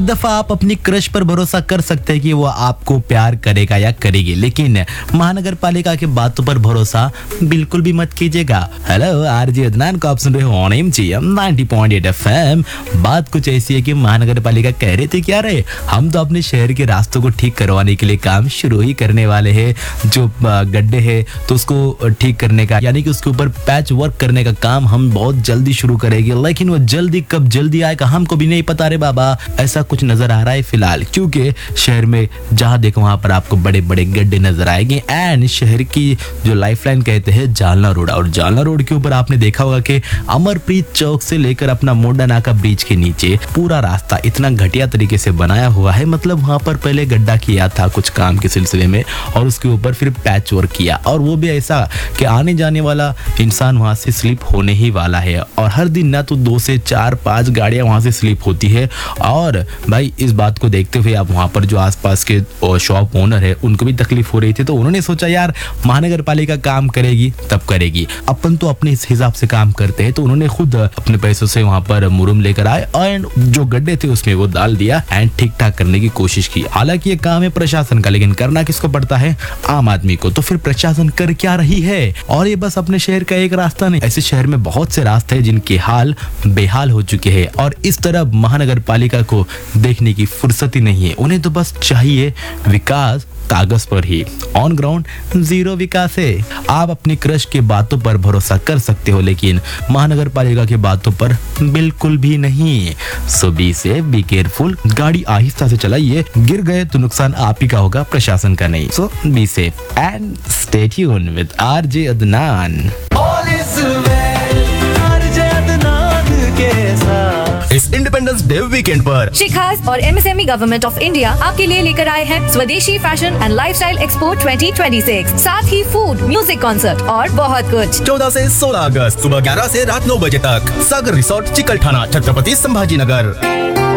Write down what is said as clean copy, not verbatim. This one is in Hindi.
दफा आप अपनी क्रश पर भरोसा कर सकते हैं कि वो आपको प्यार करेगा या करेगी, लेकिन महानगर पालिका की बातों पर भरोसा बिल्कुल भी मत कीजिएगा। हेलो, आरजे अदनान को आप सुन रहे हो ऑन एमजीएम 90.8 एफएम। बात कुछ ऐसी है कि महानगर पालिका कह रहे थे क्या रहे, हम तो अपने शहर के रास्तों को ठीक करवाने के लिए काम शुरू ही करने वाले हैं। जो गड्ढे हैं तो उसको ठीक करने का, यानी कि उसके ऊपर पैच वर्क करने का काम हम बहुत जल्दी शुरू करेंगे, लेकिन वो जल्दी कब जल्दी आएगा हमको भी नहीं पता रे बाबा। ऐसा कुछ नजर आ रहा है फिलहाल, क्योंकि शहर में जहां देखो वहां पर आपको बड़े बड़े गड्ढे नजर आएंगे। एंड शहर की जो लाइफलाइन कहते हैं जालना रोड, और जालना रोड के ऊपर आपने देखा होगा कि अमरप्रीत चौक से लेकर अपना मोडा नाका ब्रिज के नीचे पूरा रास्ता इतना घटिया तरीके से बनाया हुआ है। मतलब वहां पर पहले गड्ढा किया था कुछ काम के सिलसिले में और उसके ऊपर फिर पैच वर्क किया, और वो भी ऐसा कि आने जाने वाला इंसान वहां से स्लिप होने ही वाला है। और हर दिन ना तो 2 से 4-5 गाड़ियां वहां से स्लिप होती है। और भाई इस बात को देखते हुए आप वहां पर जो आसपास के शॉप ओनर है उनको भी तकलीफ हो रही थी, तो उन्होंने सोचा यार महानगर पालिका काम करेगी तब करेगी, अपन तो अपने इस हिसाब से काम करते हैं। तो उन्होंने खुद अपने पैसों से वहां पर मुरुम लेकर आए और जो गड्ढे थे उसमें वो डाल दिया एंड ठीक ठाक करने की कोशिश की। हालांकि ये काम है प्रशासन का, लेकिन करना किसको पड़ता है, आम आदमी को। तो फिर प्रशासन कर क्या रही है? और ये बस अपने शहर का एक रास्ता नहीं, ऐसे शहर में बहुत से रास्ते हैं जिनके हाल बेहाल हो चुके हैं, और इस तरह महानगर पालिका को देखने की फुर्सत ही नहीं है। उन्हें तो बस चाहिए विकास कागज पर ही, ऑन ग्राउंड जीरो विकास है। आप अपनी क्रश के बातों पर भरोसा कर सकते हो, लेकिन महानगर पालिका की बातों पर बिल्कुल भी नहीं। सो बी सेफ, बी केयरफुल, गाड़ी आहिस्ता से चलाइए, गिर गए तो नुकसान आप ही का होगा, प्रशासन का नहीं। सो be safe and stay tuned with RJ Adnan. इस इंडिपेंडेंस डे वीकेंड पर शिखास और एमएसएमई गवर्नमेंट ऑफ इंडिया आपके लिए लेकर आए हैं स्वदेशी फैशन एंड लाइफस्टाइल एक्सपो 2026, साथ ही फूड, म्यूजिक कॉन्सर्ट और बहुत कुछ। 14 से 16 अगस्त सुबह 11 से रात 9 बजे तक सागर रिसोर्ट, चिकलठाना, छत्रपति संभाजी नगर।